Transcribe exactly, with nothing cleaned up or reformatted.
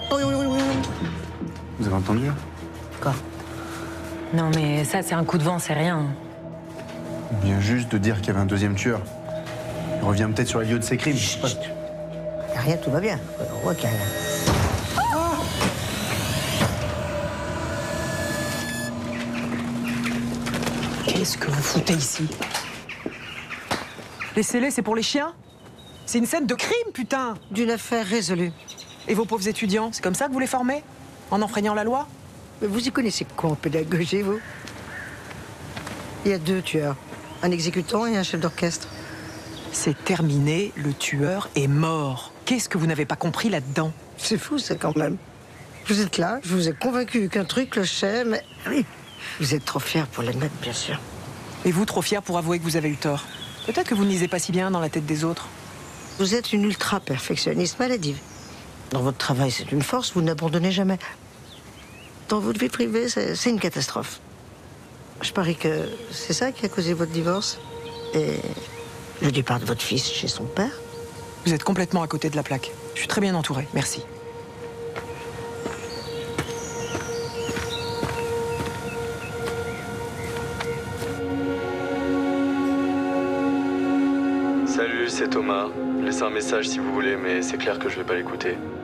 Oui, oui, oui, oui. Vous avez entendu là? Quoi? Non, mais ça, c'est un coup de vent, c'est rien. Il vient juste de dire qu'il y avait un deuxième tueur. Il revient peut-être sur les lieux de ses crimes. Chut, chut. Y a rien, tout va bien. On voit qu'il y a rien. Qu'est-ce que vous foutez ici? Laissez-les, c'est pour les chiens? C'est une scène de crime, putain! D'une affaire résolue. Et vos pauvres étudiants, c'est comme ça que vous les formez? En enfreignant la loi? Mais vous y connaissez quoi en pédagogie, vous? Il y a deux tueurs. Un exécutant et un chef d'orchestre. C'est terminé, le tueur est mort. Qu'est-ce que vous n'avez pas compris là-dedans? C'est fou, ça, quand même. Vous êtes là, je vous ai convaincu qu'un truc clochait, mais... Oui, vous êtes trop fiers pour l'admettre, bien sûr. Et vous, trop fier pour avouer que vous avez eu tort. Peut-être que vous ne lisez pas si bien dans la tête des autres. Vous êtes une ultra-perfectionniste maladive. Dans votre travail, c'est une force, vous n'abandonnez jamais. Dans votre vie privée, c'est une catastrophe. Je parie que c'est ça qui a causé votre divorce et le départ de votre fils chez son père. Vous êtes complètement à côté de la plaque. Je suis très bien entouré, merci. Salut, c'est Thomas. Laissez un message si vous voulez, mais c'est clair que je vais pas l'écouter.